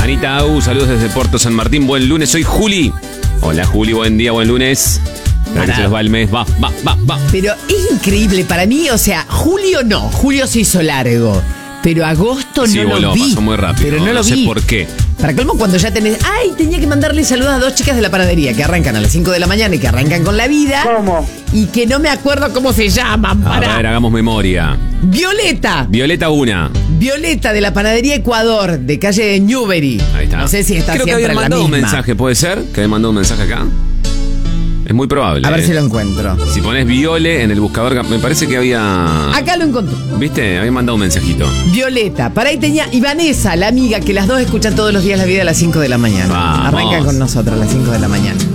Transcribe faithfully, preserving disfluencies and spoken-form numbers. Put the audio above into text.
Anita Au, saludos desde Puerto San Martín. Buen lunes, soy Juli. Hola Juli, buen día, buen lunes. Para que se nos va el mes, va, va, va, va. Pero es increíble para mí, o sea, julio no, julio se hizo largo. Pero agosto sí, no voló, lo vi. pasó muy rápido. Pero no, no lo sé vi. por qué. Para colmo, cuando ya tenés... Ay, tenía que mandarle saludos a dos chicas de la panadería que arrancan a las cinco de la mañana y que arrancan con la vida. ¿Cómo? Y que no me acuerdo cómo se llaman. A Para. ver, hagamos memoria. Violeta. Violeta una. Violeta de la panadería Ecuador, de calle Newbery. Ahí está. No sé si está Creo que siempre habían la mandado un misma. mensaje, ¿puede ser? Que habían mandado un mensaje acá. Es muy probable. A ver eh. si lo encuentro. Si pones Viole en el buscador, me parece que había... Acá lo encontré. ¿Viste? Habían mandado un mensajito. Violeta, para ahí tenía. Y Vanessa, la amiga que las dos escuchan todos los días la vida a las cinco de la mañana. Vamos. Arrancan con nosotros a las cinco de la mañana.